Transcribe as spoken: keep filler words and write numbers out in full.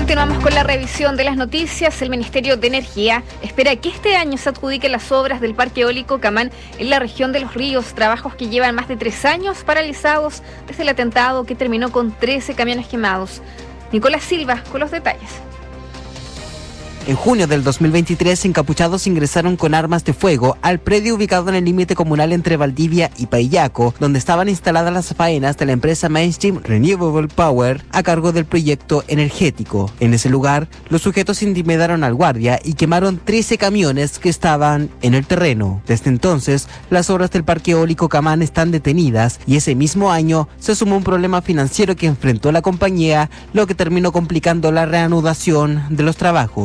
Continuamos con la revisión de las noticias. El Ministerio de Energía espera que este año se adjudiquen las obras del Parque Eólico Camán en la región de Los Ríos, trabajos que llevan más de tres años paralizados desde el atentado que terminó con trece camiones quemados. Nicolás Silva con los detalles. En junio del dos mil veintitrés, encapuchados ingresaron con armas de fuego al predio ubicado en el límite comunal entre Valdivia y Paillaco, donde estaban instaladas las faenas de la empresa Mainstream Renewable Power a cargo del proyecto energético. En ese lugar, los sujetos intimidaron al guardia y quemaron trece camiones que estaban en el terreno. Desde entonces, las obras del Parque Eólico Camán están detenidas y ese mismo año se sumó un problema financiero que enfrentó la compañía, lo que terminó complicando la reanudación de los trabajos.